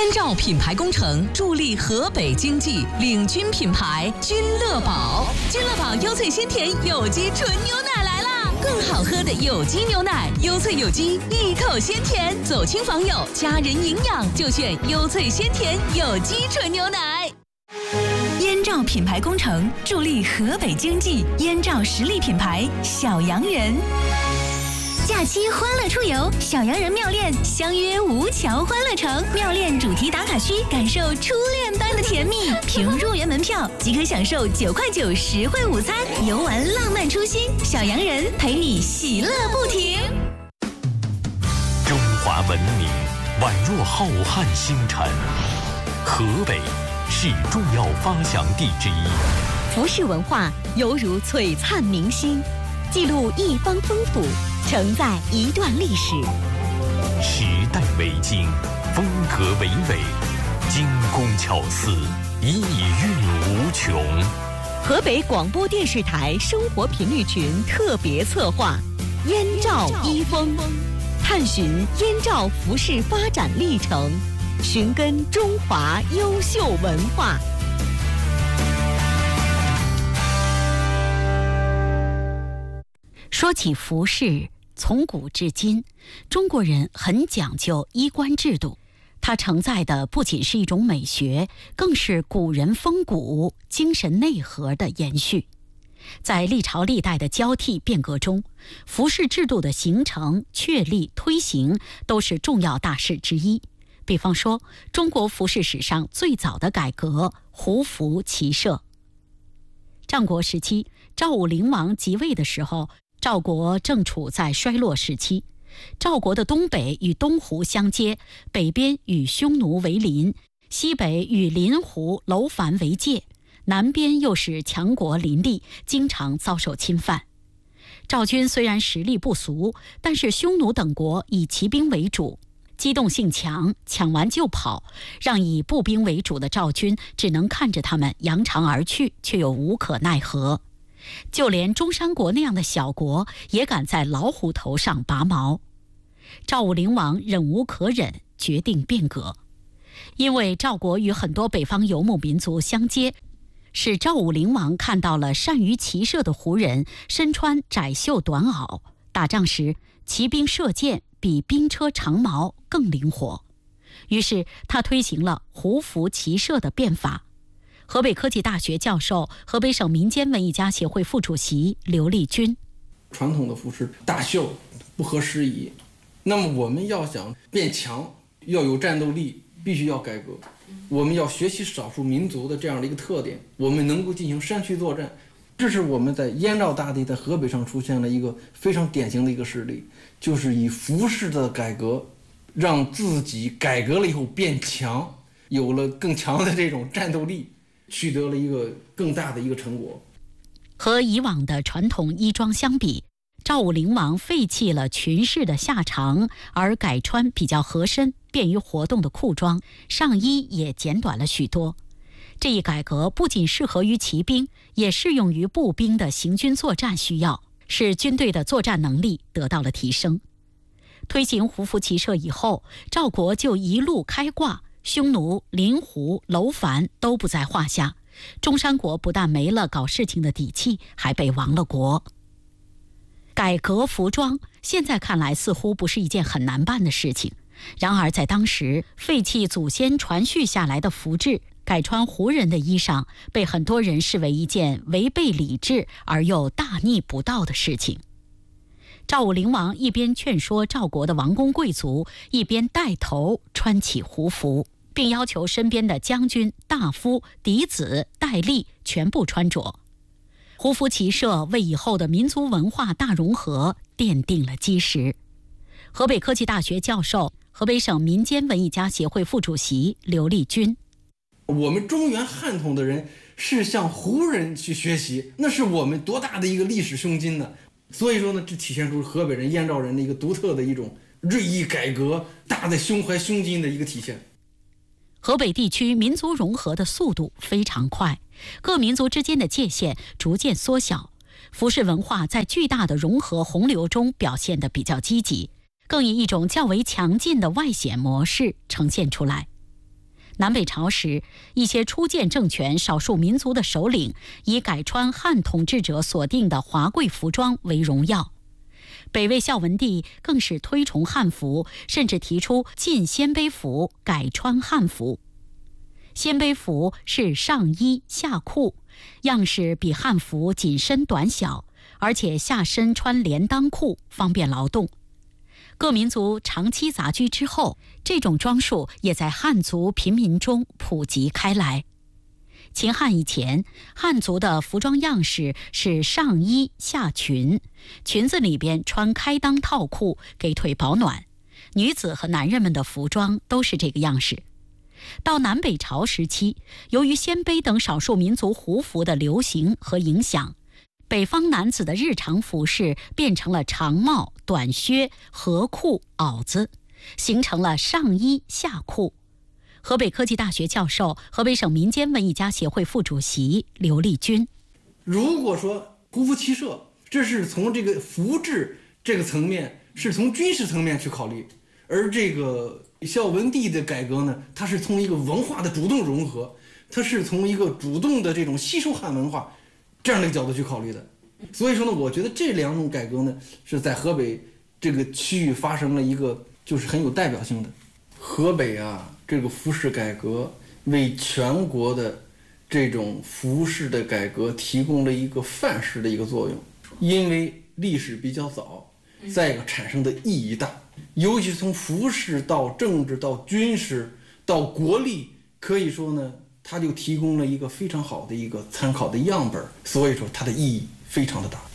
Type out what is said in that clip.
燕赵品牌工程助力河北经济，领军品牌君乐宝。君乐宝优萃鲜甜有机纯牛奶来啦！更好喝的有机牛奶，优萃有机，一口鲜甜。走亲访友，家人营养就选优萃鲜甜有机纯牛奶。燕赵品牌工程助力河北经济，燕赵实力品牌小洋人。假期欢乐出游，小洋人妙恋相约吴桥欢乐城，妙恋主题打卡区，感受初恋般的甜蜜。凭入园门票即可享受9块9实惠午餐，游玩浪漫初心，小洋人陪你喜乐不停。 中华文明宛若浩瀚星辰，河北是重要发祥地之一。 服饰文化犹如璀璨明星，记录一方风土，承载一段历史。 时代为经，风格为纬，精工巧思，意蕴无穷。 河北广播电视台生活频率群特别策划《燕赵一风》，探寻燕赵服饰发展历程，寻根中华优秀文化。说起服饰，从古至今，中国人很讲究衣冠制度，它承载的不仅是一种美学，更是古人风骨、精神内核的延续。在历朝历代的交替变革中，服饰制度的形成、确立、推行都是重要大事之一。比方说，中国服饰史上最早的改革——胡服骑射。战国时期，赵武灵王即位的时候，赵国正处在衰落时期。赵国的东北与东胡相接，北边与匈奴为邻，西北与邻胡、楼烦为界，南边又是强国林立，经常遭受侵犯。赵军虽然实力不俗，但是匈奴等国以骑兵为主，机动性强，抢完就跑，让以步兵为主的赵军只能看着他们扬长而去，却又无可奈何。就连中山国那样的小国也敢在老虎头上拔毛。赵武灵王忍无可忍，决定变革。因为赵国与很多北方游牧民族相接，使赵武灵王看到了善于骑射的胡人身穿窄袖短袄，打仗时骑兵射箭比兵车长矛更灵活。于是他推行了胡服骑射的变法。河北科技大学教授、河北省民间文艺家协会副主席刘立军： 传统的服饰大袖不合时宜，那么我们要想变强，要有战斗力，必须要改革。我们要学习少数民族的这样的一个特点，我们能够进行山区作战。这是我们在燕赵大地在河北上出现了一个非常典型的一个事例，就是以服饰的改革，让自己改革了以后变强，有了更强的这种战斗力，取得了一个更大的一个成果。 和以往的传统衣装相比，赵武灵王废弃了裙式的下长，而改穿比较合身、便于活动的裤装，上衣也减短了许多。这一改革不仅适合于骑兵，也适用于步兵的行军作战需要，使军队的作战能力得到了提升。推行胡服骑射以后，赵国就一路开挂，匈奴、邻胡、楼烦都不在话下。中山国不但没了搞事情的底气，还被亡了国。改革服装，现在看来似乎不是一件很难办的事情。然而在当时，废弃祖先传续下来的服制，改穿胡人的衣裳，被很多人视为一件违背礼制而又大逆不道的事情。赵武灵王一边劝说赵国的王公贵族，一边带头穿起胡服，并要求身边的将军、大夫、嫡子、戴笠全部穿着。胡服骑射为以后的民族文化大融合奠定了基石。河北科技大学教授、河北省民间文艺家协会副主席刘立军： 我们中原汉统的人是向胡人去学习，那是我们多大的一个历史胸襟呢？所以说呢，这体现出河北人、燕赵人的一个独特的一种锐意改革、大的胸怀胸襟的一个体现。 河北地区民族融合的速度非常快，各民族之间的界限逐渐缩小，服饰文化在巨大的融合洪流中表现得比较积极，更以一种较为强劲的外显模式呈现出来。 南北朝时，一些初建政权少数民族的首领以改穿汉统治者所定的华贵服装为荣耀。北魏孝文帝更是推崇汉服，甚至提出禁鲜卑服，改穿汉服。鲜卑服是上衣下裤，样式比汉服紧身短小，而且下身穿连裆裤，方便劳动。各民族长期杂居之后，这种装束也在汉族平民中普及开来。秦汉以前，汉族的服装样式是上衣下裙，裙子里边穿开裆套裤，给腿保暖。女子和男人们的服装都是这个样式。到南北朝时期，由于鲜卑等少数民族胡服的流行和影响，北方男子的日常服饰变成了长帽、短靴、合裤、袄子，形成了上衣下裤。河北科技大学教授、河北省民间文艺家协会副主席刘立军： 如果说胡服骑射，这是从这个服制这个层面，是从军事层面去考虑，而这个孝文帝的改革呢，它是从一个文化的主动融合，它是从一个主动的这种吸收汉文化这样的一个角度去考虑的。所以说呢，我觉得这两种改革呢，是在河北这个区域发生了一个就是很有代表性的。河北啊，这个服饰改革为全国的这种服饰的改革提供了一个范式的一个作用，因为历史比较早，再一个产生的意义大，尤其从服饰到政治到军事到国力，可以说呢，它就提供了一个非常好的一个参考的样本，所以说它的意义非常的大。